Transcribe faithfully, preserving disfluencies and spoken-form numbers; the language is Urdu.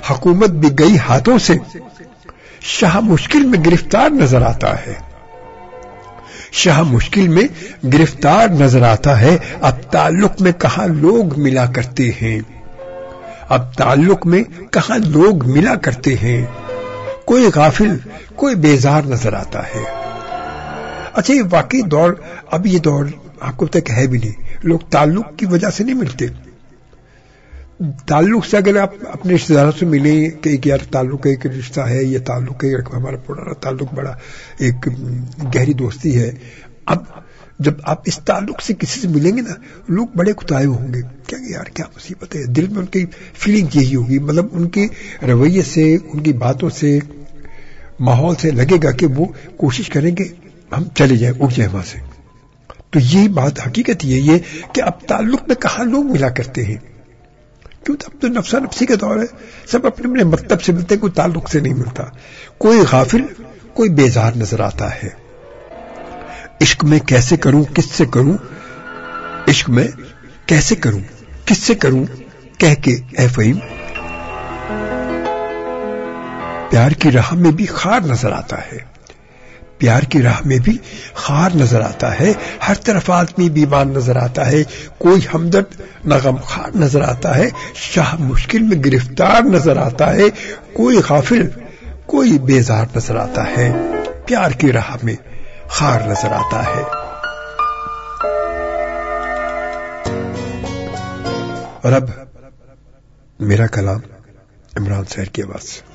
حکومت بھی گئی ہاتھوں سے، شاہ مشکل میں گرفتار نظر آتا ہے، شاہ مشکل میں گرفتار نظر آتا ہے۔ اب تعلق میں کہاں لوگ ملا کرتے ہیں، اب تعلق میں کہاں لوگ ملا کرتے ہیں، کوئی غافل کوئی بیزار نظر آتا ہے۔ اچھا یہ واقعی دور، اب یہ دور آپ کو تک ہے بھی نہیں، لوگ تعلق کی وجہ سے نہیں ملتے۔ تعلق سے اگر آپ اپنے رشتے داروں سے ملیں کہ ایک یار تعلق ایک رشتہ ہے، یہ تعلق ہے ہمارا پرانا تعلق، بڑا ایک گہری دوستی ہے، اب جب آپ اس تعلق سے کسی سے ملیں گے نا، لوگ بڑے کتائے ہوں گے کہ یار کیا مصیبت ہے، دل میں ان کی فیلنگ یہی ہوگی، مطلب ان کے رویے سے، ان کی باتوں سے، ماحول سے لگے گا کہ وہ کوشش کریں کہ ہم چلے جائیں، اٹھ جائیں وہاں سے۔ تو یہی بات حقیقت یہ ہے کہ اب تعلق میں کہاں لوگ ملا کرتے ہیں، کیوں اب تو نفسا نفسی کا دور ہے، سب اپنے اپنے مطلب سے ملتے ہیں، کوئی تعلق سے نہیں ملتا، کوئی غافل کوئی بیزار نظر آتا ہے۔ عشق میں کیسے کروں کس سے کروں، عشق میں کیسے کروں کس سے کروں، کہہ کے اے فہیم پیار کی راہ میں بھی خار نظر آتا ہے، پیار کی راہ میں بھی خار نظر آتا ہے، ہر طرف آدمی بیمار نظر آتا ہے، کوئی ہمدرد نہ غمخوار نظر آتا ہے، شاہ مشکل میں گرفتار نظر آتا ہے، کوئی غافل کوئی بیزار نظر آتا ہے، پیار کی راہ میں خار نظر آتا ہے۔ اور اب میرا کلام عمران سیر کی آواز۔